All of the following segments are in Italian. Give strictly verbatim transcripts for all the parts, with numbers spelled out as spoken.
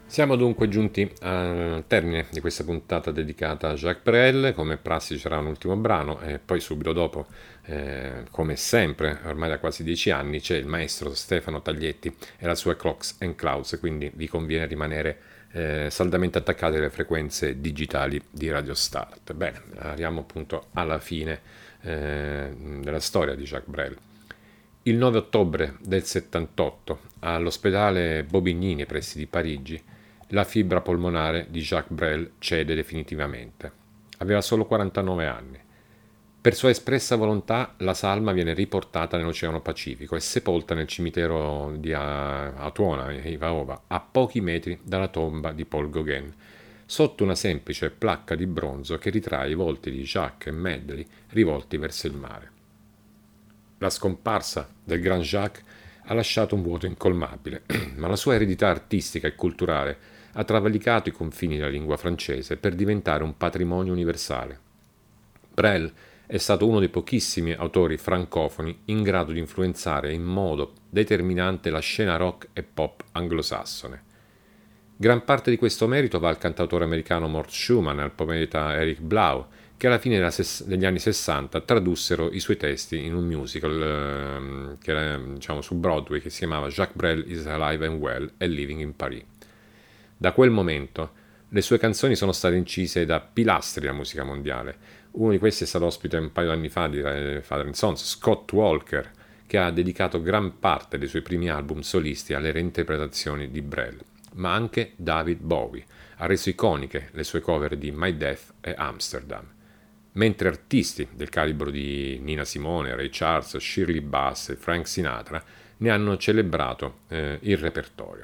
Siamo dunque giunti al termine di questa puntata dedicata a Jacques Brel. Come prassi ci sarà un ultimo brano e poi subito dopo, eh, come sempre, ormai da quasi dieci anni, c'è il maestro Stefano Taglietti e la sua Clocks and Clouds, quindi vi conviene rimanere eh, saldamente attaccati alle frequenze digitali di Radio Start. Bene, arriviamo appunto alla fine eh, della storia di Jacques Brel. Il nove ottobre del settantotto, all'ospedale Bobignini pressi di Parigi, la fibra polmonare di Jacques Brel cede definitivamente. Aveva solo quarantanove anni. Per sua espressa volontà, la salma viene riportata nell'Oceano Pacifico e sepolta nel cimitero di Atuona, Ivaova, a pochi metri dalla tomba di Paul Gauguin, sotto una semplice placca di bronzo che ritrae i volti di Jacques e Medley rivolti verso il mare. La scomparsa del Grand Jacques ha lasciato un vuoto incolmabile, ma la sua eredità artistica e culturale ha travalicato i confini della lingua francese per diventare un patrimonio universale. Brel è stato uno dei pochissimi autori francofoni in grado di influenzare in modo determinante la scena rock e pop anglosassone. Gran parte di questo merito va al cantautore americano Mort Schumann e al poeta Eric Blau, che alla fine degli anni sessanta tradussero i suoi testi in un musical eh, che era, diciamo, su Broadway, che si chiamava Jacques Brel is Alive and Well and Living in Paris. Da quel momento le sue canzoni sono state incise da pilastri della musica mondiale. Uno di questi è stato ospite un paio di anni fa di Father and Sons, Scott Walker, che ha dedicato gran parte dei suoi primi album solisti alle reinterpretazioni di Brel, ma anche David Bowie ha reso iconiche le sue cover di My Death e Amsterdam, mentre artisti del calibro di Nina Simone, Ray Charles, Shirley Bass e Frank Sinatra ne hanno celebrato eh, il repertorio.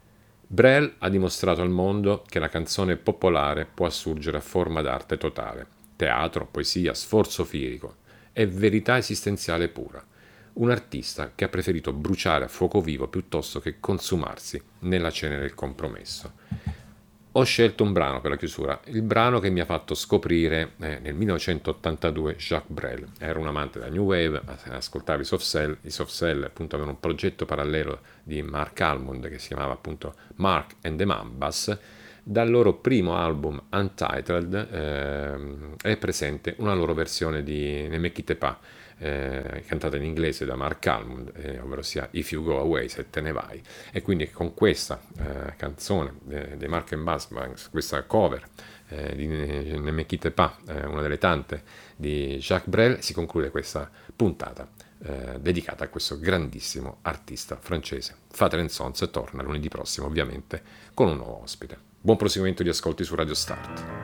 Brel ha dimostrato al mondo che la canzone popolare può assurgere a forma d'arte totale, teatro, poesia, sforzo firico e verità esistenziale pura. Un artista che ha preferito bruciare a fuoco vivo piuttosto che consumarsi nella cenere del compromesso. Ho scelto un brano per la chiusura, il brano che mi ha fatto scoprire eh, nel millenovecentottantadue Jacques Brel. Ero un amante della New Wave, ascoltavo i Soft Cell, i Soft Cell appunto avevano un progetto parallelo di Mark Almond che si chiamava appunto Mark and the Mambas. Dal loro primo album Untitled eh, è presente una loro versione di Ne me quitte pas, eh, cantata in inglese da Mark Almond, eh, ovvero sia If You Go Away, se te ne vai. E quindi con questa eh, canzone eh, dei Mark and Buzzbanks, questa cover eh, di Ne me quitte pas, eh, una delle tante di Jacques Brel, si conclude questa puntata eh, dedicata a questo grandissimo artista francese. Father and Sons torna lunedì prossimo, ovviamente con un nuovo ospite. Buon proseguimento di ascolti su Radio Start.